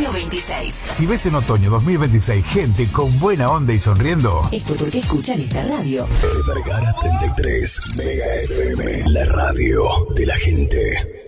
Radio 26. Si ves en otoño 2026 gente con buena onda y sonriendo, es porque escuchan esta radio. Vergara 33, Mega FM, la radio de la gente.